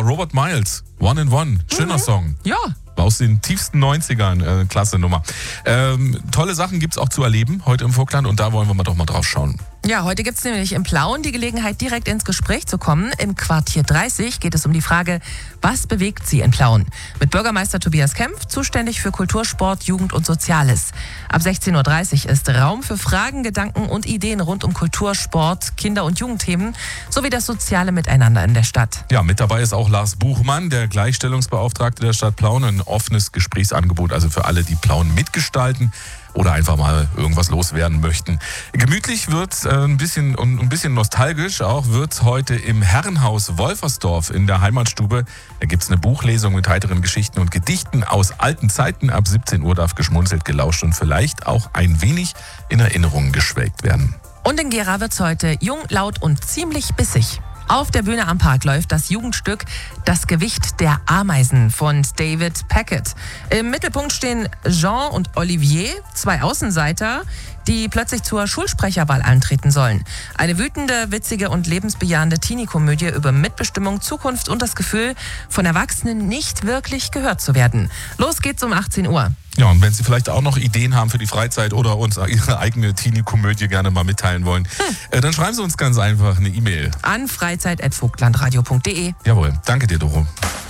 Robert Miles, One in One, schöner Song. Ja. Aus den tiefsten 90ern, klasse Nummer. Tolle Sachen gibt's auch zu erleben heute im Vogtland und da wollen wir doch mal drauf schauen. Ja, heute gibt es nämlich im Plauen die Gelegenheit, direkt ins Gespräch zu kommen. Im Quartier 30 geht es um die Frage, was bewegt Sie in Plauen? Mit Bürgermeister Tobias Kempf, zuständig für Kultur, Sport, Jugend und Soziales. Ab 16.30 Uhr ist Raum für Fragen, Gedanken und Ideen rund um Kultur, Sport, Kinder- und Jugendthemen sowie das soziale Miteinander in der Stadt. Ja, mit dabei ist auch Lars Buchmann, der Gleichstellungsbeauftragte der Stadt Plauen. Ein offenes Gesprächsangebot, also für alle, die Plauen mitgestalten oder einfach mal irgendwas loswerden möchten. Gemütlich wird ein bisschen nostalgisch auch wird heute im Herrenhaus Wolfersdorf in der Heimatstube. Da gibt's eine Buchlesung mit heiteren Geschichten und Gedichten aus alten Zeiten. Ab 17 Uhr darf geschmunzelt, gelauscht und vielleicht auch ein wenig in Erinnerungen geschwelgt werden. Und in Gera wird's heute jung, laut und ziemlich bissig. Auf der Bühne am Park läuft das Jugendstück Das Gewicht der Ameisen von David Packett. Im Mittelpunkt stehen Jean und Olivier, zwei Außenseiter, die plötzlich zur Schulsprecherwahl antreten sollen. Eine wütende, witzige und lebensbejahende Teenie-Komödie über Mitbestimmung, Zukunft und das Gefühl, von Erwachsenen nicht wirklich gehört zu werden. Los geht's um 18 Uhr. Ja, und wenn Sie vielleicht auch noch Ideen haben für die Freizeit oder uns Ihre eigene Teenie-Komödie gerne mal mitteilen wollen, dann schreiben Sie uns ganz einfach eine E-Mail. An freizeit@vogtlandradio.de. Jawohl, danke dir, Doro.